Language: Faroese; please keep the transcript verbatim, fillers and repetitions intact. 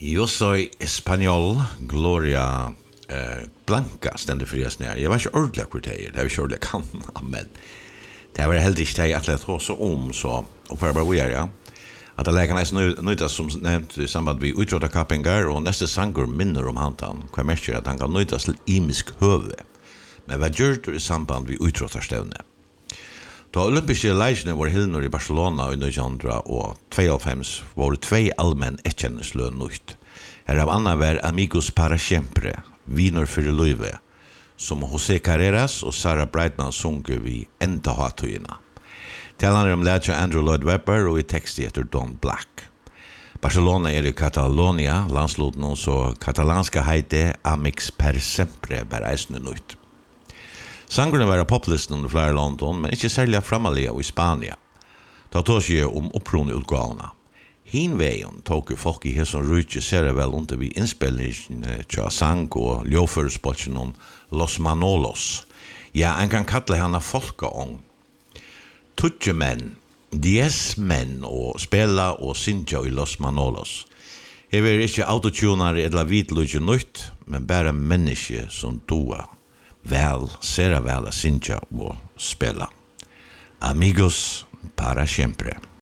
Yo soy español, Gloria eh, Blanca stendur fyrir oss nær. Jeg var ikke ordentlig kvarter, det var ikke ordentlig kan, men det var heldig ikke det jeg atlet også om, så, og for bare vi er, ja. At det leker nesten nøyta som nevnt i samband med utrota kappingar, og neste sanger minner om han, hva merker at han kan nøytas til imisk høve. Men hva gjør du i samband med utrota stevne? Da olympiske leikene var hilner i Barcelona i nitton tjuefem var det tvei allmenn etkjennesløn nøyt. Her av anna var Amigos para siempre, Viner for Løyve, som José Carreras og Sarah Brightman sunger vi enda hatøyina. Det handler om lærte Andrew Lloyd Webber og i tekst etter Don Black. Barcelona er i Catalonia, landsloten og så katalanska heite Amix per sempre bare eisne nøyt. Sangrene var poplisten under flere London, men ikke særlig framalige i Spania. Da tås jeg om opprone utgavene. Hinveien tok folk i hesson rujtje ser vel under vi innspillingen tja sang og ljåførespotjen om Los Manolos. Ja, en kan kalle henne folkeång. Tutje menn, dies menn og spela og sinja i Los Manolos. Jeg vil ikke autotuner eller vidløyge nøyt, men bare menneske som doa vel, sera vel a sinja og spela. Amigos para siempre.